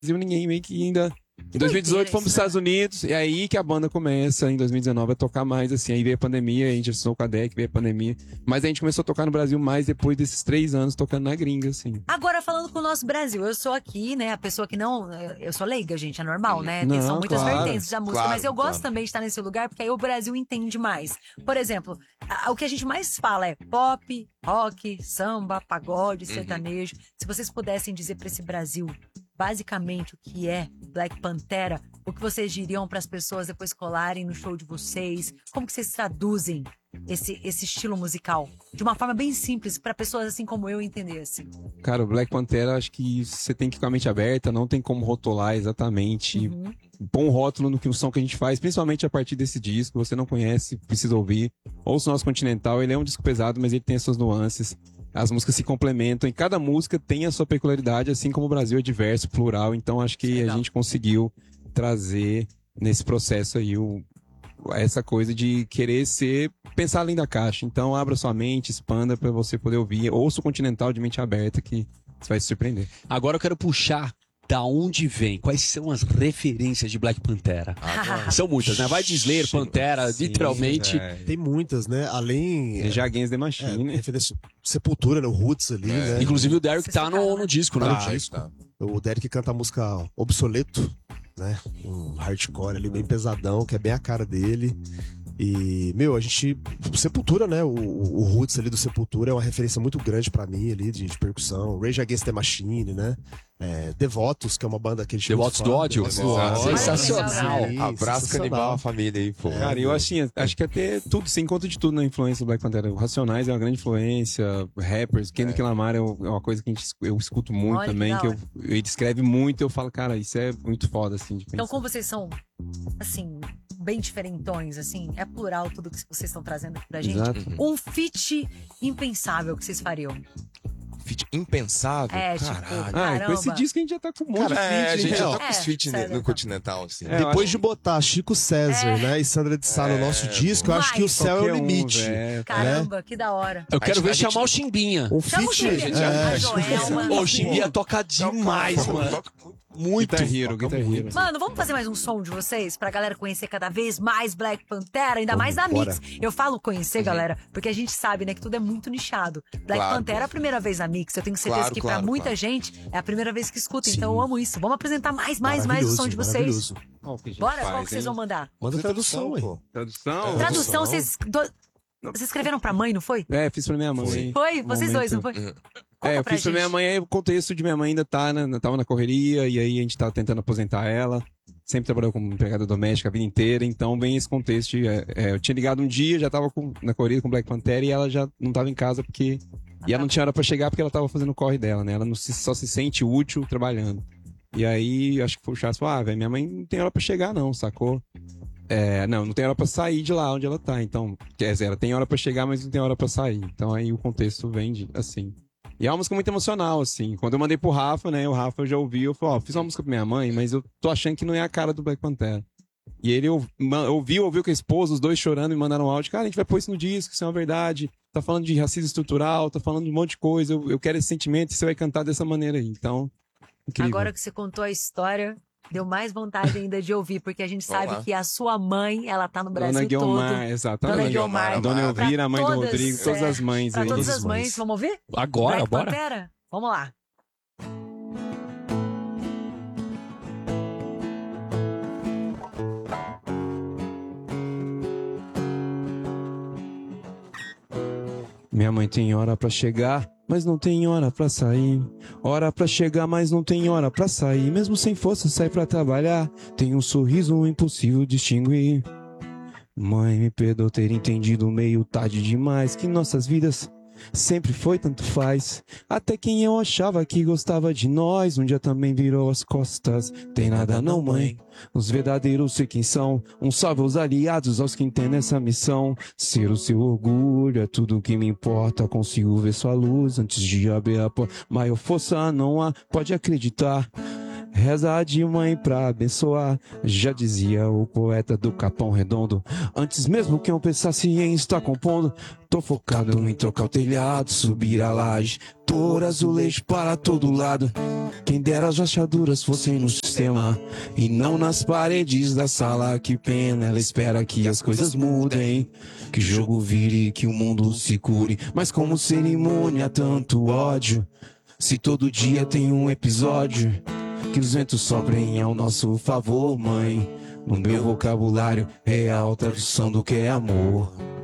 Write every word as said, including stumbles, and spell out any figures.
ninguém meio que ainda... Em dois mil e dezoito fomos para os Estados Unidos, e aí que a banda começa, em dois mil e dezenove, a tocar mais, assim, aí veio a pandemia, a gente assinou com a D E C, veio a pandemia, mas a gente começou a tocar no Brasil mais depois desses três anos tocando na gringa, assim. Agora, falando com o nosso Brasil, eu sou aqui, né, a pessoa que não, eu sou leiga, gente, é normal, né, Não, são muitas claro, vertentes da música, claro, mas eu gosto claro. também de estar nesse lugar, porque aí o Brasil entende mais. Por exemplo, a- o que a gente mais fala é pop, rock, samba, pagode, sertanejo. Se vocês pudessem dizer pra esse Brasil, basicamente, o que é Black Pantera, o que vocês diriam para as pessoas depois colarem no show de vocês? Como que vocês traduzem esse, esse estilo musical? De uma forma bem simples, para pessoas assim como eu entender, assim. Cara, o Black Pantera, acho que você tem que ir com a mente aberta, não tem como rotular exatamente. Uhum. Põe um rótulo no que o som que a gente faz, principalmente a partir desse disco, você não conhece, precisa ouvir. Ouça o nosso Continental, ele é um disco pesado, mas ele tem as suas nuances. As músicas se complementam e cada música tem a sua peculiaridade, assim como o Brasil é diverso, plural. Então acho que Legal. a gente conseguiu trazer nesse processo aí o, essa coisa de querer ser, pensar além da caixa. Então abra sua mente, expanda para você poder ouvir. Ouça o Continental de mente aberta que você vai se surpreender. Agora eu quero puxar da onde vem, quais são as referências de Black Pantera. São muitas, né? Vai de Slayer, Pantera, Sim, literalmente. é. Tem muitas, né? Além... Tem Jaguens The É, Machine. referência Sepultura, né? O Roots ali, É. né? Inclusive o Derek Vocês tá no, tocaram, no né? disco, né? Tá. Ah, tá. O Derek canta a música Obsoleto, né? Um hardcore ali, bem pesadão, que é bem a cara dele. E, meu, a gente... Sepultura, né? O, o, o Roots ali do Sepultura é uma referência muito grande pra mim ali, de, de percussão. Rage Against the Machine, né? É, Devotos, que é uma banda que a gente... Devotos do ódio. Devotos. Sensacional. Sim, Abraço sensacional. canibal, a família aí, pô. Cara, eu assim, acho que até tudo, você encontra de tudo na influência do Black Panther. O Racionais é uma grande influência, rappers, Kendrick Lamar é uma coisa que a gente, eu escuto muito Olha que também, da que eu, hora. ele escreve muito, eu falo, cara, isso é muito foda, assim, de pensar. Então, como vocês são, assim, bem diferentões, assim, é plural tudo que vocês estão trazendo aqui pra gente. Exato. Um feat impensável que vocês fariam. Feat impensável. É, tipo, caralho. Ah, caramba. com esse disco a gente já tá com um monte Cara, é, a de gente feat, já né? tá com os É, feat sério, no então. Continental, assim. É, eu Depois acho- de botar Chico César, É. né? E Sandra de Sá no É, nosso disco, eu acho que o Mas- céu é o Qualquer um, limite. velho. Caramba, que da hora. Eu quero A gente- ver a gente- chamar o Chimbinha. Um Chama o feat... Chimbinha. é, A Joelma. Ô, o Chimbinha toca demais, Toca- mano. toca- Muito. Guitar Hero, Guitar Hero. Mano, vamos fazer mais um som de vocês pra galera conhecer cada vez mais Black Pantera, ainda mais da bora. Mix. Eu falo conhecer, galera, porque a gente sabe, né, que tudo é muito nichado. Black Claro, Pantera é a primeira vez na Mix. Eu tenho certeza Claro, que claro, pra muita claro. gente é a primeira vez que escuta. Sim. Então eu amo isso. Vamos apresentar mais, mais, mais o som de vocês. maravilhoso. Qual que a gente Bora, faz, qual que vocês hein? vão mandar? Manda tradução, ué. pô. Tradução? Tradução, vocês. do- Vocês escreveram pra mãe, não foi? É, fiz pra minha mãe. Foi? Vocês Momento. dois, não foi? Uhum. Conta É, eu pra fiz pra minha gente. mãe, aí o contexto de minha mãe ainda tá, né, tava na correria, e aí a gente tá tentando aposentar ela. Sempre trabalhou como empregada doméstica a vida inteira, então vem esse contexto. De, é, é, eu tinha ligado um dia, já tava com- na corrida com Black Panther, e ela já não tava em casa porque... E ela não tinha hora pra chegar porque ela tava fazendo o corre dela, né? Ela não se- só se sente útil trabalhando. E aí, acho que foi o Charles falou, ah, velho, minha mãe não tem hora pra chegar não, sacou? É, não, não tem hora pra sair de lá onde ela tá. Então, quer dizer, ela tem hora pra chegar, mas não tem hora pra sair. Então aí o contexto vem de, assim. E é uma música muito emocional, assim. Quando eu mandei pro Rafa, né, o Rafa já ouviu, eu falei, ó, fiz uma música pra minha mãe, mas eu tô achando que não é a cara do Black Panther. E ele ouv- ma- ouviu, ouviu com a esposa, os dois chorando e mandaram um áudio. Cara, a gente vai pôr isso no disco, isso é uma verdade. Tá falando de racismo estrutural, tá falando de um monte de coisa. Eu, eu quero esse sentimento e você vai cantar dessa maneira aí. Então, incrível. Agora que você contou a história, deu mais vontade ainda de ouvir, porque a gente Vamos sabe lá. que a sua mãe, ela tá no Brasil Dona Guiomar, todo. exatamente. Dona Guiomar. Dona Elvira, a mãe Pra do todas, Rodrigo, todas é, as mães Pra aí. todas Todas as as mães, mães. vamos ouvir? Agora, Black bora. Pantera? Vamos lá. Minha mãe tem hora pra chegar, mas não tem hora pra sair. Hora pra chegar, mas não tem hora pra sair. Mesmo sem força, sai pra trabalhar. Tem um sorriso impossível de distinguir. Mãe, me perdoa ter entendido meio tarde demais que nossas vidas sempre foi tanto faz. Até quem eu achava que gostava de nós um dia também virou as costas. Tem nada não, mãe. Os verdadeiros sei quem são. Um salve aos aliados, aos que entendem essa missão. Ser o seu orgulho é tudo que me importa. Consigo ver sua luz antes de abrir a porta. Maior força não há, pode acreditar. reza de mãe pra abençoar. Já dizia o poeta do Capão Redondo, antes mesmo que eu pensasse em estar compondo. Tô focado em trocar o telhado, subir a laje, pôr azulejo para todo lado. Quem dera as rachaduras fossem no sistema e não nas paredes da sala. Que pena, ela espera que as coisas mudem, que o jogo vire, que o mundo se cure. Mas como cerimônia tanto ódio, se todo dia tem um episódio, que os ventos soprem ao nosso favor, mãe. No meu vocabulário real, tradução do que é amor.